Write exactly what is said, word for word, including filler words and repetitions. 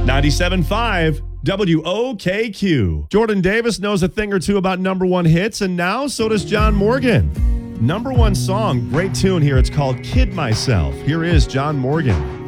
ninety-seven point five W O K Q. Jordan Davis knows a thing or two about number one hits, and now so does John Morgan. Number one song, great tune here. It's called Kid Myself. Here is John Morgan.